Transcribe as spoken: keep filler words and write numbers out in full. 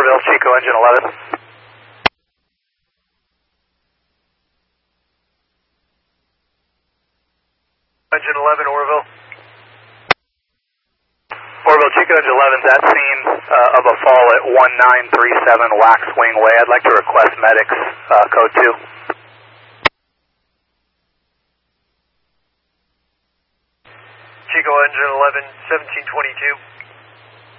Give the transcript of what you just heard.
Oroville, Chico engine eleven. Engine eleven, Oroville. Oroville, Chico engine eleven is at scene uh, of a fall at one nine three seven Waxwing Way. I'd like to request medics, uh, code two. Chico engine eleven, seventeen twenty-two.